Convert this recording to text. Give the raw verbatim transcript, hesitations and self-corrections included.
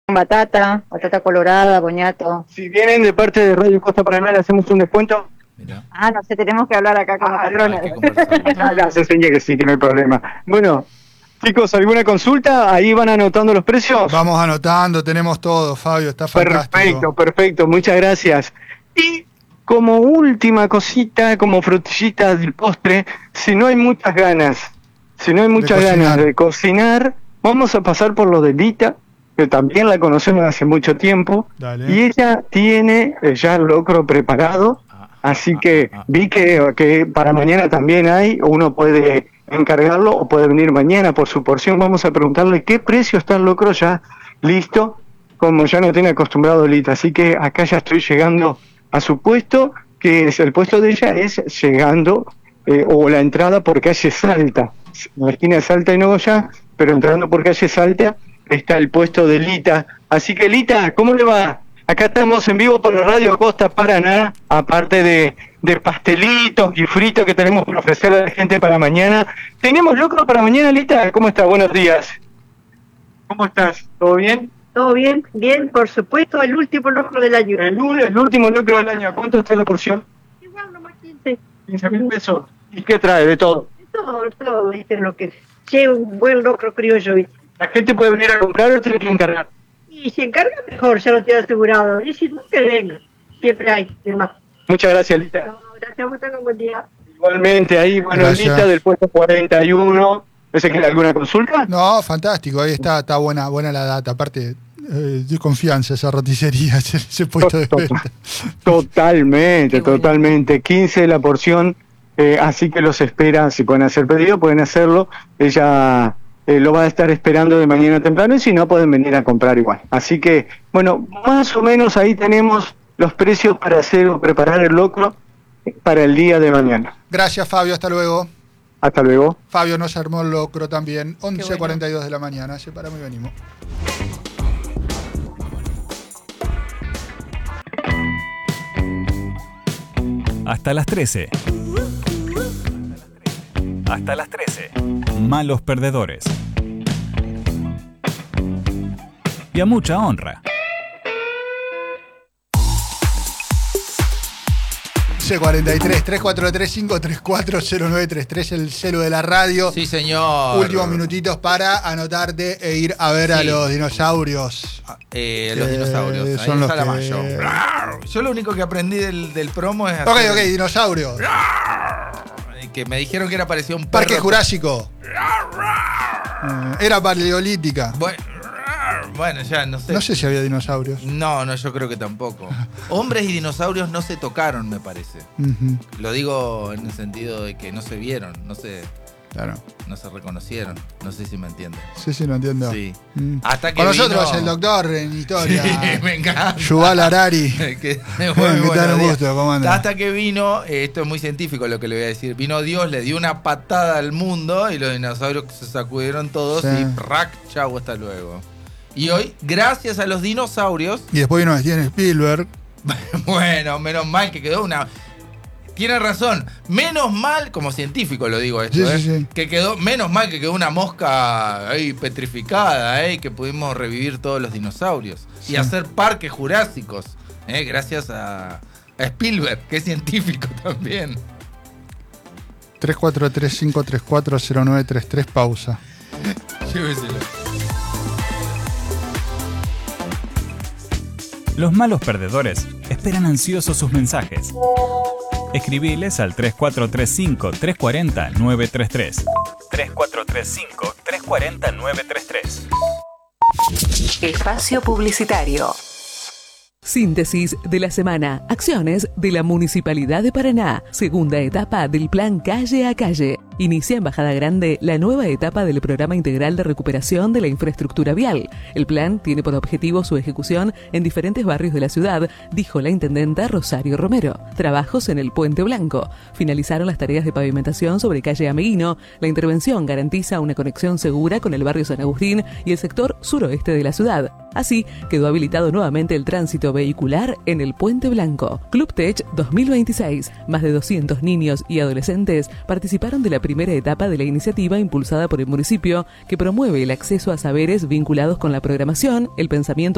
batata, batata colorada, boñato. Si vienen de parte de Radio Costa Paraná, ¿le hacemos un descuento? Mirá. Ah, no sé, tenemos que hablar acá con la patrona. Hay que conversar. Ah, no, se enseña que sí, que no hay problema. Bueno, chicos, ¿alguna consulta? Ahí van anotando los precios. Vamos anotando, tenemos todo, Fabio, está fantástico. Perfecto, perfecto, muchas gracias. Y como última cosita, como frutillita del postre, si no hay muchas ganas, si no hay muchas De ganas cocinar. de cocinar, vamos a pasar por lo de Lita, que también la conocemos hace mucho tiempo, Dale. y ella tiene eh, ya el locro preparado, así que vi que, que para mañana también hay, uno puede encargarlo o puede venir mañana por su porción. Vamos a preguntarle qué precio está el locro ya listo, como ya no tiene acostumbrado Lita, así que acá ya estoy llegando a su puesto, que es el puesto de ella, es llegando, eh, o la entrada por calle Salta, en la esquina de Salta y Nogoyá, pero entrando por calle Salta está el puesto de Lita. Así que Lita, ¿cómo le va? Acá estamos en vivo por la Radio Costa Paraná, aparte de, de pastelitos y fritos que tenemos para ofrecer a la gente para mañana. ¿Tenemos locro para mañana, Lita? ¿Cómo está? Buenos días. ¿Cómo estás? ¿Todo bien? Todo bien, bien, por supuesto, el último locro del año. El, ul- el último locro del año, ¿cuánto está la porción? Igual nomás quince. quince mil pesos. ¿Y qué trae de todo? Todo, todo, viste, lo que lleva un buen locro criollo, viste. ¿La gente puede venir a comprar o tiene que encargar? Y si encarga mejor, ya lo tiene asegurado. Y si no, que venga. Siempre hay, demás. Muchas gracias, Lita. No, gracias, vos tengan buen día. Igualmente, ahí, bueno, Gracias. Lita del puesto cuarenta y uno. ¿Ese que alguna consulta? No, fantástico, ahí está, está buena, buena la data. Aparte, eh, de confianza esa roticería, ese, ese puesto de venta. Totalmente, Qué bueno. totalmente. quince la porción, eh, así que los espera. Si pueden hacer pedido, pueden hacerlo. Ella eh, lo va a estar esperando de mañana temprano y si no, pueden venir a comprar igual. Así que, bueno, más o menos ahí tenemos los precios para hacer o preparar el locro para el día de mañana. Gracias, Fabio, hasta luego. Hasta luego. Fabio nos armó el locro también, once bueno. cuarenta y dos de la mañana, separamos y venimos. Hasta las trece. Hasta las trece. Malos perdedores. Y a mucha honra. once cuarenta y tres, tres cuatro tres cinco tres cuatro cero nueve tres tres, el celu de la radio. Sí, señor. Últimos minutitos para anotarte e ir a ver a Sí. los dinosaurios. Eh, los Que dinosaurios. Ahí son en los Salamayo. que- Yo lo único que aprendí del, del promo es Ok, hacer- ok, dinosaurios. que me dijeron que era parecido a un perro. Parque Jurásico. Eh, Era paleolítica. Bueno, bueno, ya no sé. No sé si había dinosaurios. No, no, yo creo que tampoco. Hombres y dinosaurios no se tocaron, me parece. Ujú, Lo digo en el sentido de que no se vieron, no se, claro. no se reconocieron. No sé si me entienden. Sí, sí, lo entiendo. Sí. Mm. Hasta que Con nosotros, vino- el doctor en historia. Sí, me encanta. Yuval Harari. Que- ¿Qué muy tal? buenos Un días. gusto, ¿cómo anda? Hasta que vino, eh, esto es muy científico lo que le voy a decir, vino Dios, le dio una patada al mundo y los dinosaurios se sacudieron todos Sí. y ¡prac! Chau, hasta luego. Y hoy, gracias a los dinosaurios, Y después vino Steven Spielberg. bueno, menos mal que quedó una... Tiene razón, menos mal, como científico lo digo esto, Sí, ¿eh? sí, sí. que quedó, menos mal que quedó una mosca ahí petrificada, ¿eh? Que pudimos revivir todos los dinosaurios Sí. y hacer parques jurásicos, ¿eh? Gracias a, a Spielberg, que es científico también. tres cuatro tres cinco tres cuatro cero nueve tres tres, pausa. Lléveselo. Los malos perdedores esperan ansiosos sus mensajes. Escribiles al tres cuatro tres cinco tres cuatro cero nueve tres tres. tres cuatro tres cinco tres cuatro cero nueve tres tres. Espacio publicitario. Síntesis de la semana. Acciones de la Municipalidad de Paraná. Segunda etapa del plan Calle a Calle. Inicia en Bajada Grande la nueva etapa del Programa Integral de Recuperación de la Infraestructura Vial. El plan tiene por objetivo su ejecución en diferentes barrios de la ciudad, dijo la intendenta Rosario Romero. Trabajos en el Puente Blanco. Finalizaron las tareas de pavimentación sobre calle Ameguino. La intervención garantiza una conexión segura con el barrio San Agustín y el sector suroeste de la ciudad. Así, quedó habilitado nuevamente el tránsito vehicular en el Puente Blanco. Club Tech dos mil veintiséis. Más de doscientos niños y adolescentes participaron de la primera etapa de la iniciativa impulsada por el municipio, que promueve el acceso a saberes vinculados con la programación, el pensamiento